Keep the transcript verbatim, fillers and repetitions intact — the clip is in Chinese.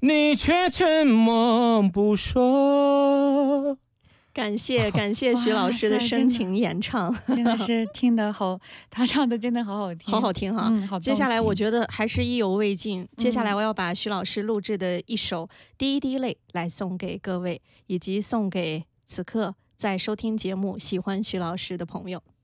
你却沉默不说。 感谢感谢徐老师的深情演唱， 真的是听得好，他唱的真的好好听， 好好听哈、 嗯、好。 接下来我觉得还是意犹未尽、嗯，接下来我要把徐老师录制的一首《第一滴泪》来送给各位，以及送给此刻在收听节目、喜欢徐老师的朋友。